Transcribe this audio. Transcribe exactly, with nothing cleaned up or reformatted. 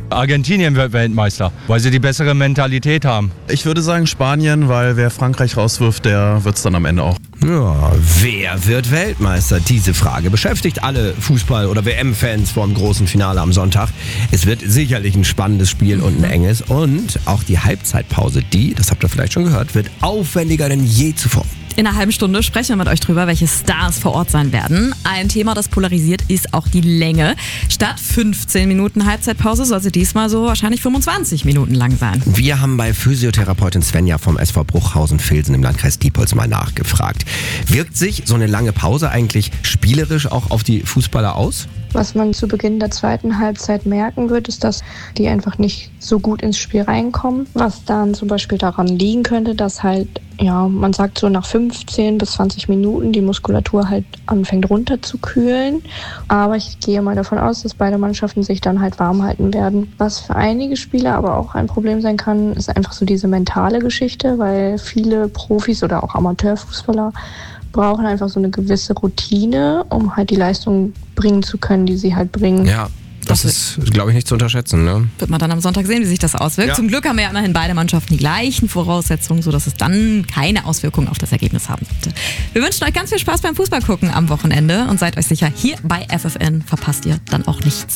Argentinien wird Weltmeister, weil sie die bessere Mentalität haben. Ich würde sagen Spanien, weil wer Frankreich rauswirft, der wird es dann am Ende auch. Ja, wer wird Weltmeister? Diese Frage beschäftigt alle Fußball- oder W M-Fans vor dem großen Finale am Sonntag. Es wird sicherlich ein spannendes Spiel und ein enges. Und auch die Halbzeitpause, die, das habt ihr vielleicht schon gehört, wird aufwendiger denn je zuvor. In einer halben Stunde sprechen wir mit euch drüber, welche Stars vor Ort sein werden. Ein Thema, das polarisiert, ist auch die Länge. Statt fünfzehn Minuten Halbzeitpause soll sie diesmal so wahrscheinlich fünfundzwanzig Minuten lang sein. Wir haben bei Physiotherapeutin Svenja vom S V Bruchhausen-Vilsen im Landkreis Diepholz mal nachgefragt. Wirkt sich so eine lange Pause eigentlich spielerisch auch auf die Fußballer aus? Was man zu Beginn der zweiten Halbzeit merken wird, ist, dass die einfach nicht so gut ins Spiel reinkommen. Was dann zum Beispiel daran liegen könnte, dass halt, ja, man sagt so nach fünfzehn bis zwanzig Minuten die Muskulatur halt anfängt runterzukühlen. Aber ich gehe mal davon aus, dass beide Mannschaften sich dann halt warm halten werden. Was für einige Spieler aber auch ein Problem sein kann, ist einfach so diese mentale Geschichte, weil viele Profis oder auch Amateurfußballer brauchen einfach so eine gewisse Routine, um halt die Leistung bringen zu können, die sie halt bringen. Ja, das, das ist, glaube ich, nicht zu unterschätzen. Ne? Wird man dann am Sonntag sehen, wie sich das auswirkt. Ja. Zum Glück haben wir ja immerhin beide Mannschaften die gleichen Voraussetzungen, sodass es dann keine Auswirkungen auf das Ergebnis haben sollte. Wir wünschen euch ganz viel Spaß beim Fußballgucken am Wochenende und seid euch sicher, hier bei F F N verpasst ihr dann auch nichts.